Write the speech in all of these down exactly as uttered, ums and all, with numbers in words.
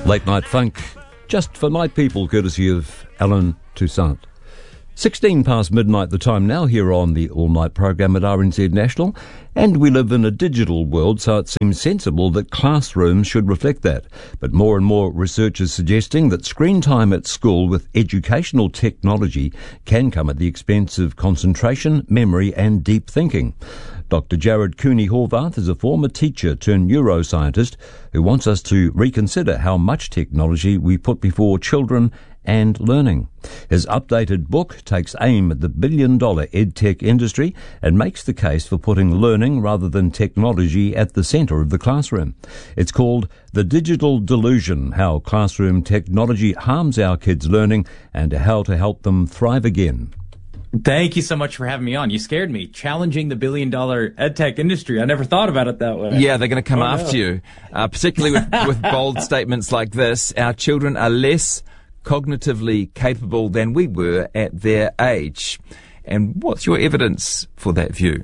Late Night Funk, just for night people, courtesy of Alan Toussaint. sixteen past midnight the time now here on the all-night program at R N Z National, and we live in a digital world, so it seems sensible that classrooms should reflect that. But more and more research is suggesting that screen time at school with educational technology can come at the expense of concentration, memory and deep thinking. Doctor Jared Cooney-Horvath is a former teacher turned neuroscientist who wants us to reconsider how much technology we put before children and learning. His updated book takes aim at the billion-dollar edtech industry and makes the case for putting learning rather than technology at the centre of the classroom. It's called The Digital Delusion: How Classroom Technology Harms Our Kids' Learning and How to Help Them Thrive Again. Thank you so much for having me on. You scared me. Challenging the billion-dollar edtech industry. I never thought about it that way. Yeah, they're going to come oh, after no. you, uh, particularly with, with bold statements like this. Our children are less cognitively capable than we were at their age. And what's your evidence for that view?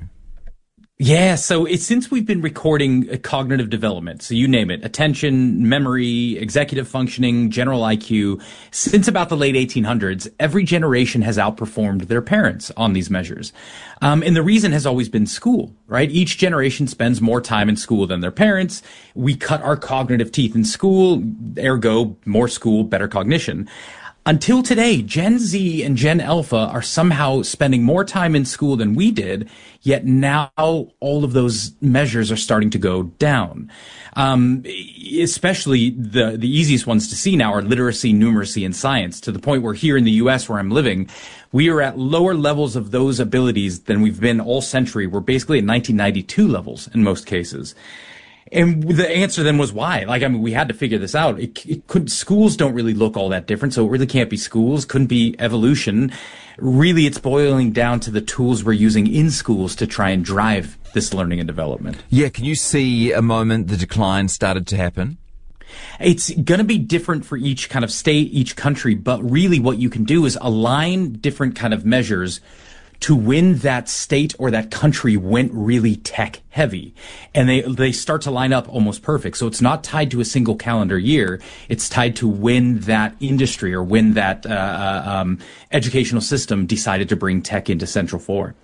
Yeah, so it's since we've been recording uh, cognitive development, so you name it, attention, memory, executive functioning, general I Q, since about the late eighteen hundreds, every generation has outperformed their parents on these measures. Um, and the reason has always been school, right? Each generation spends more time in school than their parents. We cut our cognitive teeth in school, ergo, more school, better cognition. Until today, Gen Z and Gen Alpha are somehow spending more time in school than we did, yet now all of those measures are starting to go down. Um, especially the, the easiest ones to see now are literacy, numeracy, and science, to the point where here in the U S where I'm living, we are at lower levels of those abilities than we've been all century. We're basically at nineteen ninety-two levels in most cases. And the answer then was why? Like, I mean, we had to figure this out. It, it could, schools don't really look all that different, so it really can't be schools, couldn't be evolution. Really, it's boiling down to the tools we're using in schools to try and drive this learning and development. Yeah, can you see a moment the decline started to happen? It's going to be different for each kind of state, each country, but really what you can do is align different kind of measures to when that state or that country went really tech heavy. And they, they start to line up almost perfect. So it's not tied to a single calendar year. It's tied to when that industry or when that uh, um, educational system decided to bring tech into Central four.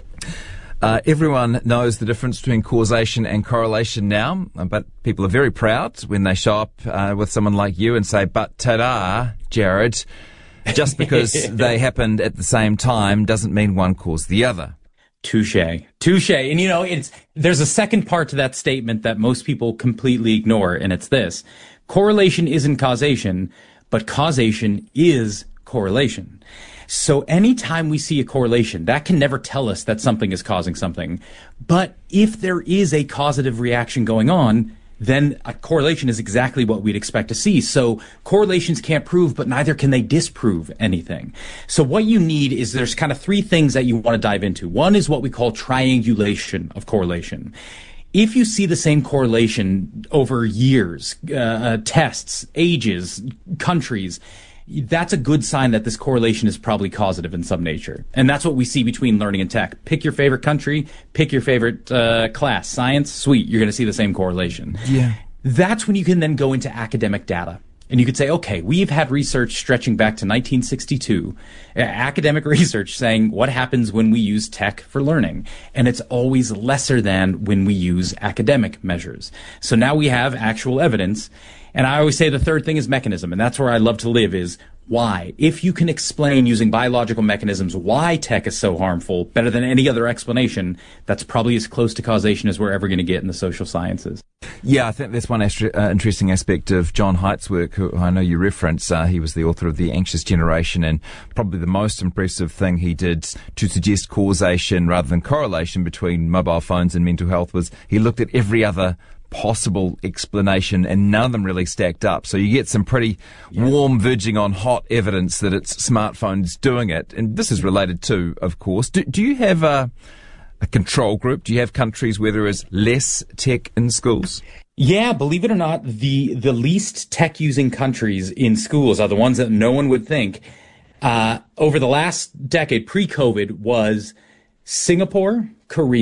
Uh, everyone knows the difference between causation and correlation now, but people are very proud when they show up uh, with someone like you and say, but ta-da, Jared, just because they happened at the same time doesn't mean one caused the other. Touche. Touche. And, you know, it's there's a second part to that statement that most people completely ignore, and it's this. Correlation isn't causation, but causation is correlation. So anytime we see a correlation, that can never tell us that something is causing something. But if there is a causative reaction going on, then a correlation is exactly what we'd expect to see. So correlations can't prove, but neither can they disprove anything. So what you need is there's kind of three things that you want to dive into. One is what we call triangulation of correlation. If you see the same correlation over years, uh, tests, ages, countries, that's a good sign that this correlation is probably causative in some nature. And that's what we see between learning and tech. Pick your favorite country, pick your favorite uh, class. Science, sweet, you're going to see the same correlation. Yeah. That's when you can then go into academic data. And you could say, okay, we've had research stretching back to nineteen sixty-two, uh, academic research saying what happens when we use tech for learning. And it's always lesser than when we use academic measures. So now we have actual evidence. And I always say the third thing is mechanism, and that's where I love to live, is why. If you can explain using biological mechanisms why tech is so harmful better than any other explanation, that's probably as close to causation as we're ever going to get in the social sciences. Yeah, I think that's one astri- uh, interesting aspect of John Haidt's work, who I know you reference. Uh, he was the author of The Anxious Generation, and probably the most impressive thing he did to suggest causation rather than correlation between mobile phones and mental health was he looked at every other possible explanation and none of them really stacked up. So you get some pretty yeah. warm, verging on hot evidence that it's smartphones doing it. And this is related to, of course. Do, do you have a, a control group? Do you have countries where there is less tech in schools? Yeah, believe it or not, the, the least tech-using countries in schools are the ones that no one would think. Uh, over the last decade, pre-COVID, was Singapore, Korea,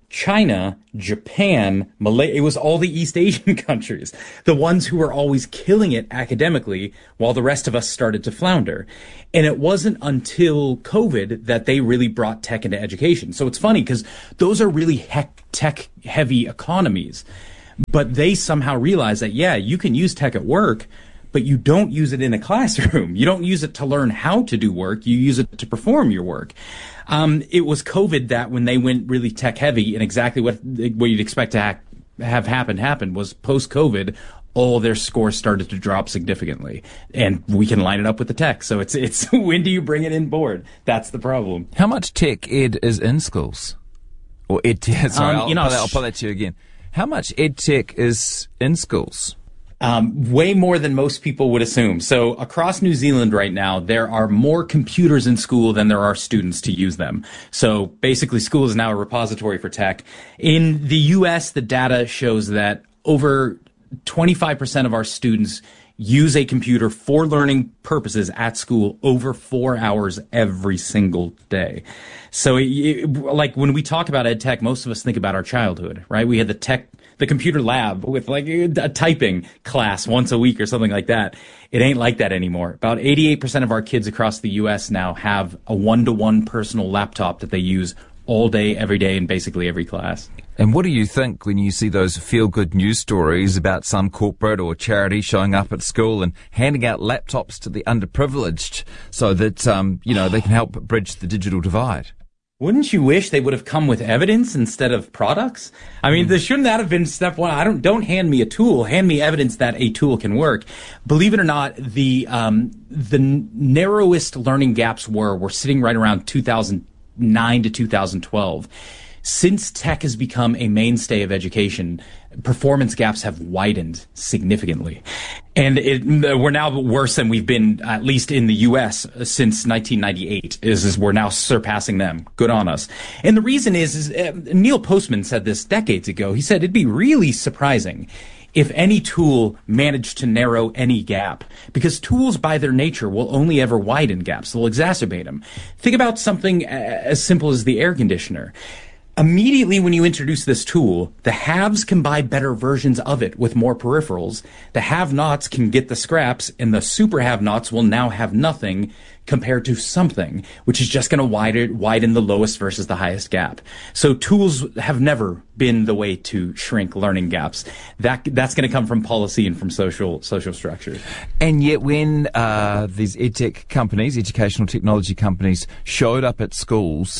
China, Japan, Malay, it was all the East Asian countries, the ones who were always killing it academically while the rest of us started to flounder. And it wasn't until COVID that they really brought tech into education. So it's funny because those are really heck tech heavy economies, but they somehow realized that, yeah, you can use tech at work, but you don't use it in a classroom. You don't use it to learn how to do work. You use it to perform your work. Um, it was COVID that when they went really tech heavy, and exactly what what you'd expect to ha- have happened happened was post COVID, all their scores started to drop significantly, and we can line it up with the tech. So it's it's when do you bring it in board? That's the problem. How much tech ed is in schools? Or ed tech? Sorry, Um, I'll, you know, I'll, I'll pull that to you again. How much ed tech is in schools? Um, way more than most people would assume. So across New Zealand right now, there are more computers in school than there are students to use them. So basically, school is now a repository for tech. In the U S, the data shows that over twenty-five percent of our students use a computer for learning purposes at school over four hours every single day. So, it, it, like when we talk about ed tech, most of us think about our childhood, right? We had the tech, the computer lab with like a typing class once a week or something like that. It ain't like that anymore. About eighty-eight percent of our kids across the U S now have a one-to-one personal laptop that they use all day, every day, in basically every class. And what do you think when you see those feel-good news stories about some corporate or charity showing up at school and handing out laptops to the underprivileged so that, um, you know, they can help bridge the digital divide? Wouldn't you wish they would have come with evidence instead of products? I mean, this, shouldn't that have been step one? I don't, don't hand me a tool. Hand me evidence that a tool can work. Believe it or not, the, um, the narrowest learning gaps were, were sitting right around two thousand nine to two thousand twelve. Since tech has become a mainstay of education, performance gaps have widened significantly. And it, we're now worse than we've been, at least in the U S, since nineteen ninety-eight, is, is we're now surpassing them. Good on us. And the reason is, is uh, Neil Postman said this decades ago. He said it'd be really surprising if any tool managed to narrow any gap, because tools by their nature will only ever widen gaps. They'll exacerbate them. Think about something as simple as the air conditioner. Immediately when you introduce this tool, the haves can buy better versions of it with more peripherals. The have-nots can get the scraps, and the super have-nots will now have nothing compared to something, which is just going to widen, widen the lowest versus the highest gap. So tools have never been the way to shrink learning gaps. That that's going to come from policy and from social social structures. And yet when uh, these edtech companies, educational technology companies, showed up at schools,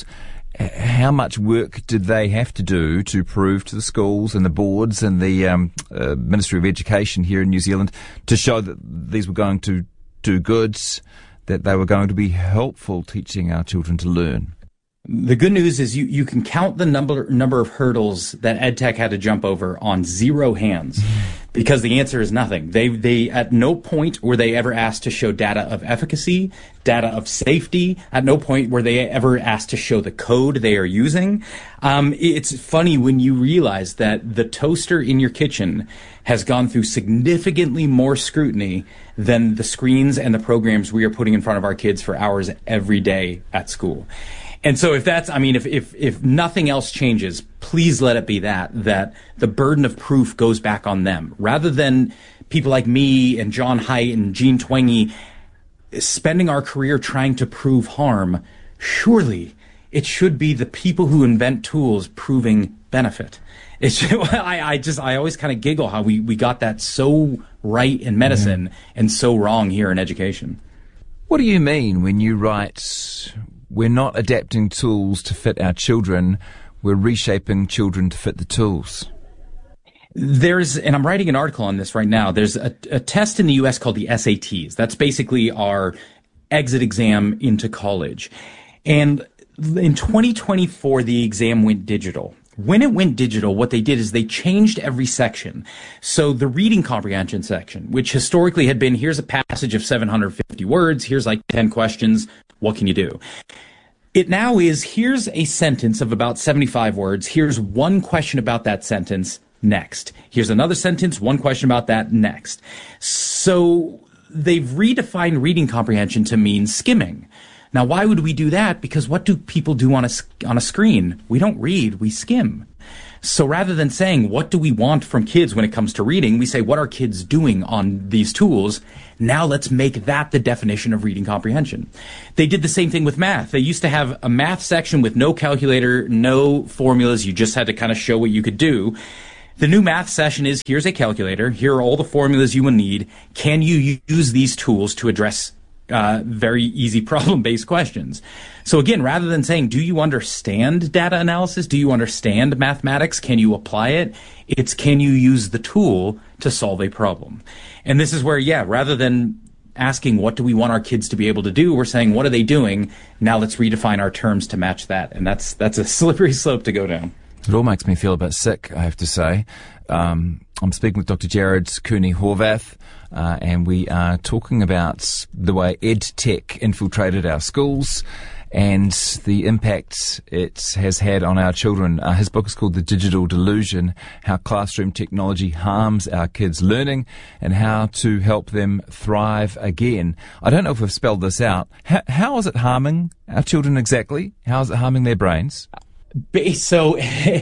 how much work did they have to do to prove to the schools and the boards and the um, uh, Ministry of Education here in New Zealand to show that these were going to do good, that they were going to be helpful teaching our children to learn? The good news is you, you can count the number number of hurdles that EdTech had to jump over on zero hands, because the answer is nothing. They they at no point were they ever asked to show data of efficacy, data of safety. At no point were they ever asked to show the code they are using. Um, it's funny when you realize that the toaster in your kitchen has gone through significantly more scrutiny than the screens and the programs we are putting in front of our kids for hours every day at school. And so if that's, I mean, if, if, if nothing else changes, please let it be that, that the burden of proof goes back on them, rather than people like me and John Haidt and Gene Twenge spending our career trying to prove harm. Surely it should be the people who invent tools proving benefit. It's, I, I just, I always kind of giggle how we, we got that so right in medicine mm. and so wrong here in education. What do you mean when you write, we're not adapting tools to fit our children, we're reshaping children to fit the tools? There's, and I'm writing an article on this right now, there's a, a test in the U S called the S A Ts. That's basically our exit exam into college. And in twenty twenty-four, the exam went digital. When it went digital, what they did is they changed every section. So the reading comprehension section, which historically had been, here's a passage of seven hundred fifty words, here's like ten questions, what can you do? It now is, here's a sentence of about seventy-five words, here's one question about that sentence, next. Here's another sentence, one question about that, next. So they've redefined reading comprehension to mean skimming. Now, why would we do that? Because what do people do on a, on a screen? We don't read, we skim. So rather than saying, what do we want from kids when it comes to reading, we say, what are kids doing on these tools? Now let's make that the definition of reading comprehension. They did the same thing with math. They used to have a math section with no calculator, no formulas. You just had to kind of show what you could do. The new math session is, here's a calculator. Here are all the formulas you will need. Can you use these tools to address Uh, very easy problem-based questions? So again, rather than saying, do you understand data analysis? Do you understand mathematics? Can you apply it? It's, can you use the tool to solve a problem? And this is where, yeah, rather than asking what do we want our kids to be able to do, we're saying, what are they doing? Now let's redefine our terms to match that. And that's, that's a slippery slope to go down. It all makes me feel a bit sick, I have to say. Um, I'm speaking with Doctor Jared Cooney-Horvath, uh, and we are talking about the way EdTech infiltrated our schools and the impact it has had on our children. Uh, his book is called The Digital Delusion, How Classroom Technology Harms Our Kids' Learning and How to Help Them Thrive Again. I don't know if we've spelled this out. How, how is it harming our children exactly? How is it harming their brains? So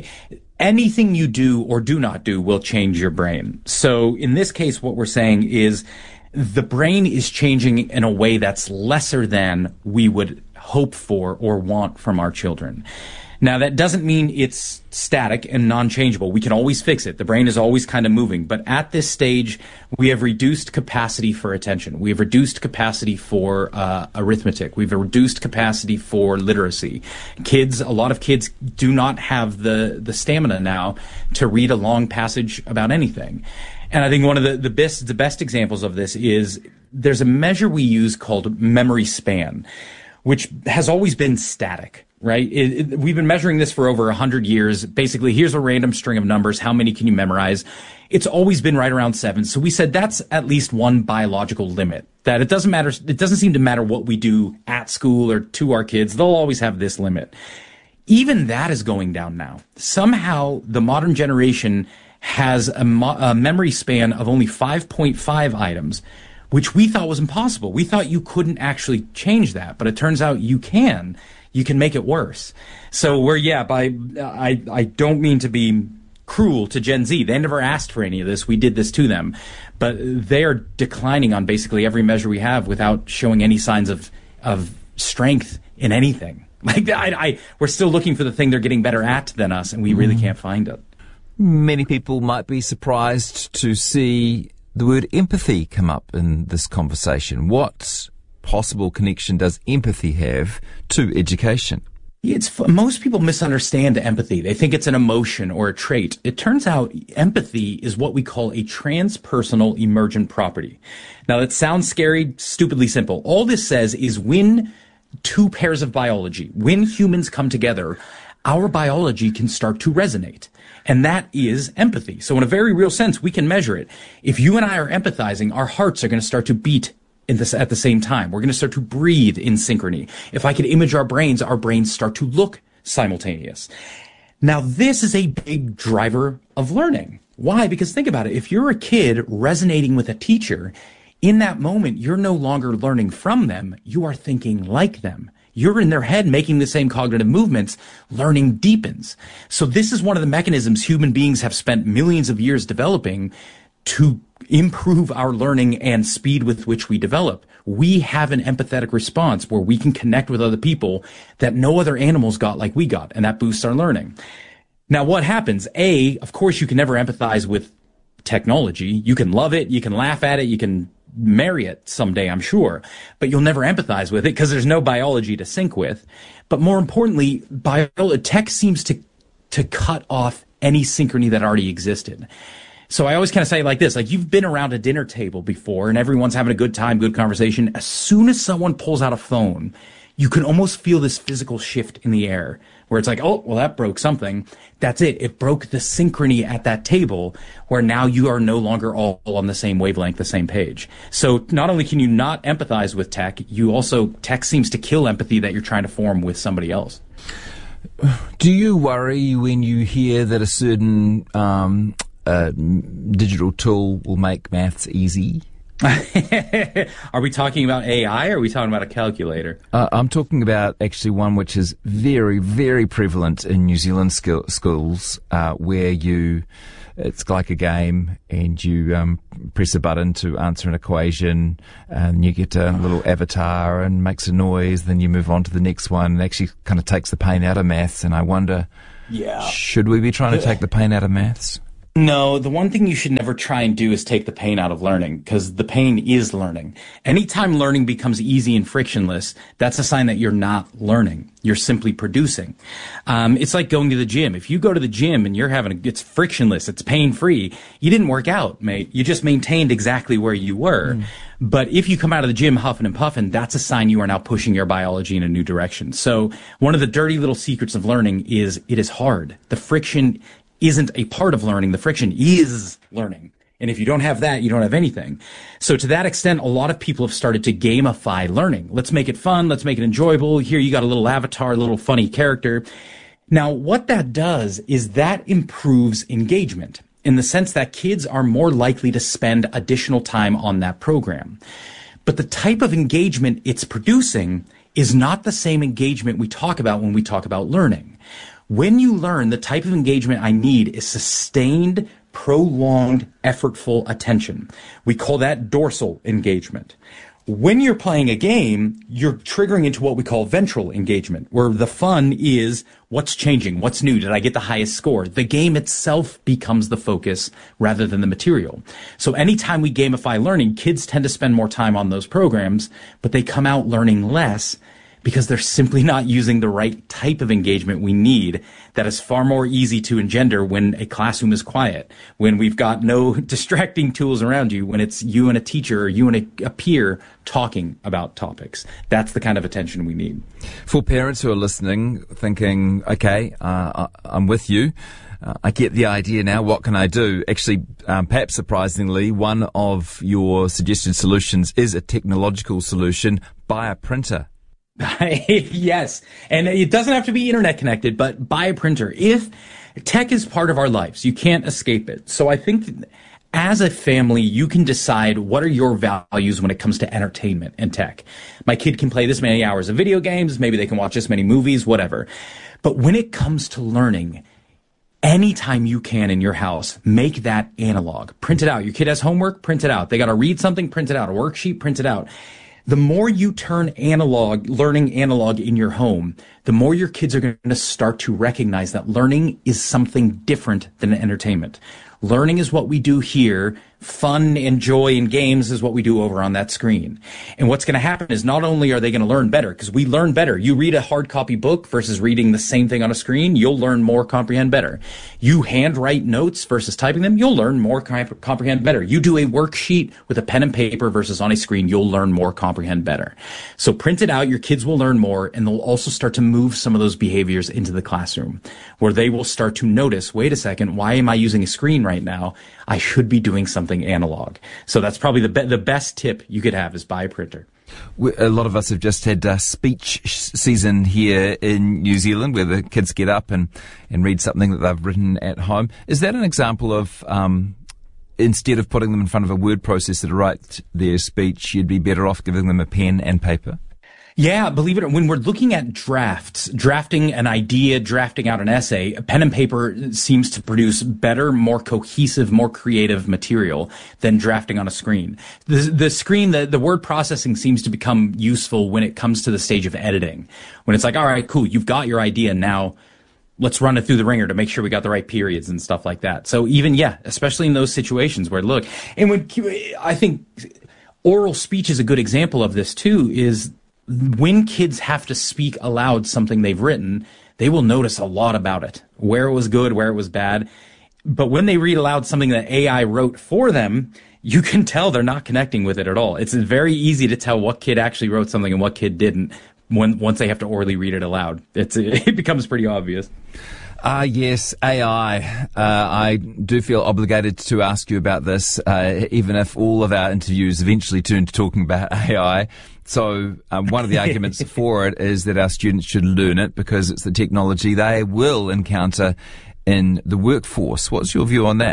anything you do or do not do will change your brain. So in this case, what we're saying is the brain is changing in a way that's lesser than we would hope for or want from our children. Now, that doesn't mean it's static and non-changeable. We can always fix it. The brain is always kind of moving. But at this stage, we have reduced capacity for attention. We have reduced capacity for uh, arithmetic. We've reduced capacity for literacy. Kids, a lot of kids do not have the, the stamina now to read a long passage about anything. And I think one of the, the best, the best examples of this is there's a measure we use called memory span, which has always been static. Right? It, it, we've been measuring this for over one hundred years. Basically, here's a random string of numbers. How many can you memorize? It's always been right around seven. So we said that's at least one biological limit. That it doesn't matter. It doesn't seem to matter what we do at school or to our kids. They'll always have this limit. Even that is going down now. Somehow, the modern generation has a, mo- a memory span of only five point five items, which we thought was impossible. We thought you couldn't actually change that, but it turns out you can. You can make it worse. So we're, yeah, by, I, I don't mean to be cruel to Gen Z. They never asked for any of this. We did this to them. But they are declining on basically every measure we have without showing any signs of, of strength in anything. Like, I, I, we're still looking for the thing they're getting better at than us, and we really can't find it. Many people might be surprised to see the word empathy come up in this conversation. What possible connection does empathy have to education? It's most people misunderstand empathy. They think it's an emotion or a trait. It turns out empathy is what we call a transpersonal emergent property. Now, that sounds scary, stupidly simple. All this says is when two pairs of biology, when humans come together, our biology can start to resonate. And that is empathy. So in a very real sense, we can measure it. If you and I are empathizing, our hearts are going to start to beat in this at the same time. We're going to start to breathe in synchrony. If I could image our brains, our brains start to look simultaneous. Now, this is a big driver of learning. Why? Because think about it. If you're a kid resonating with a teacher, in that moment, you're no longer learning from them. You are thinking like them. You're in their head making the same cognitive movements. Learning deepens. So this is one of the mechanisms human beings have spent millions of years developing to improve our learning and speed with which we develop. We have an empathetic response where we can connect with other people that no other animals got like we got, and that boosts our learning. Now, what happens? A, of course, you can never empathize with technology. You can love it, you can laugh at it, you can marry it someday, I'm sure, but you'll never empathize with it because there's no biology to sync with. But more importantly, bio- tech seems to to cut off any synchrony that already existed. So I always kind of say it like this, like you've been around a dinner table before and everyone's having a good time, good conversation. As soon as someone pulls out a phone, you can almost feel this physical shift in the air where it's like, oh, well, that broke something. That's it. It broke the synchrony at that table where now you are no longer all on the same wavelength, the same page. So not only can you not empathize with tech, you also, tech seems to kill empathy that you're trying to form with somebody else. Do you worry when you hear that a certain um, uh, digital tool will make maths easy? Are we talking about A I or are we talking about a calculator? Uh, I'm talking about actually one which is very, very prevalent in New Zealand sk- schools, uh, where you, it's like a game and you um, press a button to answer an equation and you get a little avatar and makes a noise, then you move on to the next one and actually kind of takes the pain out of maths. And I wonder, yeah, should we be trying to take the pain out of maths? No, the one thing you should never try and do is take the pain out of learning, because the pain is learning. Anytime learning becomes easy and frictionless, that's a sign that you're not learning. You're simply producing. Um, it's like going to the gym. If you go to the gym and you're having a, it's frictionless, it's pain-free, you didn't work out, mate. You just maintained exactly where you were. Mm. But if you come out of the gym huffing and puffing, that's a sign you are now pushing your biology in a new direction. So one of the dirty little secrets of learning is it is hard. The friction isn't a part of learning. The friction is learning. And if you don't have that, you don't have anything. So to that extent, a lot of people have started to gamify learning. Let's make it fun. Let's make it enjoyable. Here you got a little avatar, a little funny character. Now, what that does is that improves engagement in the sense that kids are more likely to spend additional time on that program. But the type of engagement it's producing is not the same engagement we talk about when we talk about learning. When you learn, the type of engagement I need is sustained, prolonged, effortful attention. We call that dorsal engagement. When you're playing a game, you're triggering into what we call ventral engagement, where the fun is what's changing, what's new, did I get the highest score? The game itself becomes the focus rather than the material. So anytime we gamify learning, kids tend to spend more time on those programs, but they come out learning less because they're simply not using the right type of engagement we need that is far more easy to engender when a classroom is quiet, when we've got no distracting tools around you, when it's you and a teacher or you and a, a peer talking about topics. That's the kind of attention we need. For parents who are listening, thinking, okay, uh, I'm with you. Uh, I get the idea now. What can I do? Actually, um, perhaps surprisingly, one of your suggested solutions is a technological solution. Buy a printer. Yes. And it doesn't have to be internet connected, but buy a printer. If tech is part of our lives, you can't escape it. So I think as a family, you can decide what are your values when it comes to entertainment and tech. My kid can play this many hours of video games. Maybe they can watch this many movies, whatever. But when it comes to learning, anytime you can in your house, make that analog. Print it out. Your kid has homework, print it out. They got to read something, print it out. A worksheet, print it out. The more you turn analog, learning analog in your home, the more your kids are going to start to recognize that learning is something different than entertainment. Learning is what we do here. Fun and joy and games is what we do over on that screen. And what's going to happen is not only are they going to learn better, because we learn better. You read a hard copy book versus reading the same thing on a screen, you'll learn more, comprehend better. You handwrite notes versus typing them, you'll learn more, comp- comprehend better. You do a worksheet with a pen and paper versus on a screen, you'll learn more, comprehend better. So print it out, your kids will learn more, and they'll also start to move some of those behaviors into the classroom, where they will start to notice, wait a second, why am I using a screen right now? I should be doing something analog. So that's probably the be- the best tip you could have is buy a printer. A lot of us have just had uh, speech season here in New Zealand, where the kids get up and, and read something that they've written at home. Is that an example of, um, instead of putting them in front of a word processor to write their speech, you'd be better off giving them a pen and paper? Yeah, believe it or not, when we're looking at drafts, drafting an idea, drafting out an essay, pen and paper seems to produce better, more cohesive, more creative material than drafting on a screen. The, the screen, the, the word processing seems to become useful when it comes to the stage of editing. When it's like, all right, cool, you've got your idea, now let's run it through the ringer to make sure we got the right periods and stuff like that. So even, yeah, especially in those situations where, look, and when, I think oral speech is a good example of this too, is when kids have to speak aloud something they've written, they will notice a lot about it, where it was good, where it was bad. But when they read aloud something that A I wrote for them, you can tell they're not connecting with it at all. It's very easy to tell what kid actually wrote something and what kid didn't when once they have to orally read it aloud. It's, it becomes pretty obvious. Ah, uh, yes, A I. Uh, I do feel obligated to ask you about this, uh, even if all of our interviews eventually turn to talking about A I. So um, one of the arguments for it is that our students should learn it because it's the technology they will encounter in the workforce. What's your view on that?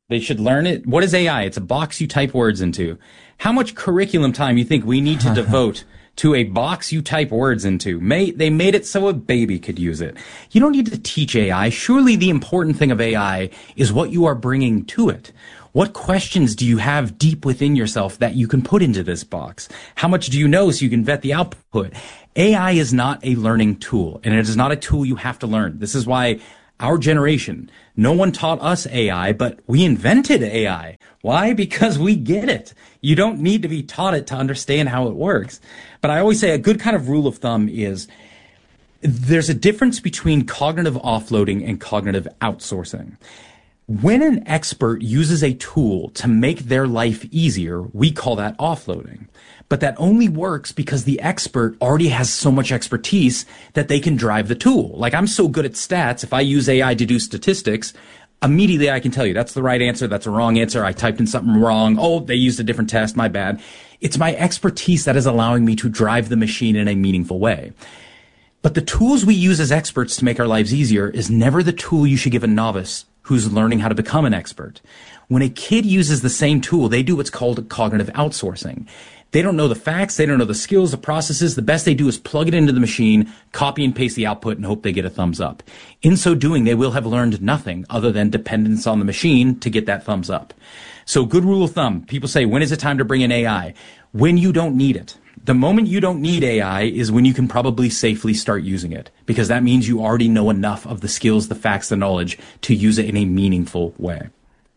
They should learn it. What is A I? It's a box you type words into. How much curriculum time you think we need to devote to a box you type words into? May, they made it so a baby could use it. You don't need to teach A I. Surely the important thing of A I is what you are bringing to it. What questions do you have deep within yourself that you can put into this box? How much do you know so you can vet the output? A I is not a learning tool, and it is not a tool you have to learn. This is why our generation, no one taught us A I, but we invented A I. Why? Because we get it. You don't need to be taught it to understand how it works. But I always say a good kind of rule of thumb is there's a difference between cognitive offloading and cognitive outsourcing. When an expert uses a tool to make their life easier, we call that offloading. But that only works because the expert already has so much expertise that they can drive the tool. Like, I'm so good at stats, if I use A I to do statistics, immediately I can tell you that's the right answer, that's a wrong answer, I typed in something wrong, oh, they used a different test, my bad. It's my expertise that is allowing me to drive the machine in a meaningful way. But the tools we use as experts to make our lives easier is never the tool you should give a novice who's learning how to become an expert. When a kid uses the same tool, they do what's called cognitive outsourcing. They don't know the facts, they don't know the skills, the processes. The best they do is plug it into the machine, copy and paste the output, and hope they get a thumbs up. In so doing, they will have learned nothing other than dependence on the machine to get that thumbs up. So good rule of thumb, people say, when is it time to bring in A I? When you don't need it. The moment you don't need A I is when you can probably safely start using it, because that means you already know enough of the skills, the facts, the knowledge to use it in a meaningful way.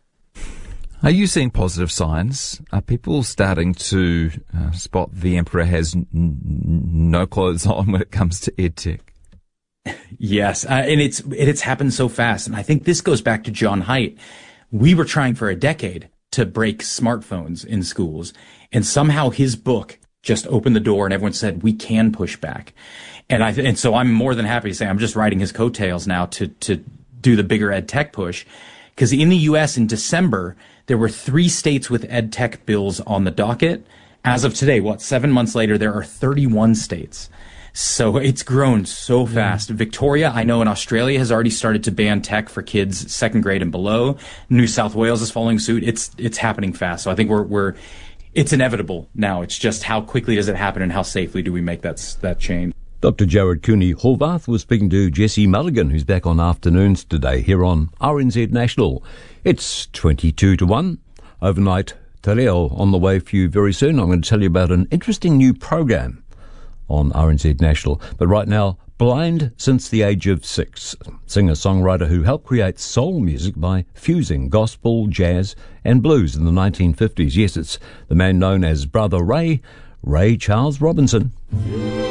Are you seeing positive signs? Are people starting to uh, spot the emperor has n- n- no clothes on when it comes to EdTech? Yes, uh, and it's it's happened so fast. And I think this goes back to John Haidt. We were trying for a decade to break smartphones in schools, and somehow his book just opened the door and everyone said, we can push back. And I, and so I'm more than happy to say I'm just riding his coattails now to, to do the bigger ed tech push. Because in the U S in December, there were three states with ed tech bills on the docket. As of today, what, seven months later, there are thirty-one states. So it's grown so fast. Mm. Victoria, I know in Australia, has already started to ban tech for kids second grade and below. New South Wales is following suit. It's, it's happening fast. So I think we're, we're, it's inevitable now. It's just how quickly does it happen and how safely do we make that, that change? Doctor Jared Cooney-Horvath was speaking to Jesse Mulligan, who's back on afternoons today here on R N Z National. It's twenty-two to one. Overnight Te Reo on the way for you very soon. I'm going to tell you about an interesting new program on R N Z National. But right now, blind since the age of six. Singer-songwriter who helped create soul music by fusing gospel, jazz and blues in the nineteen fifties. Yes, it's the man known as Brother Ray, Ray Charles Robinson.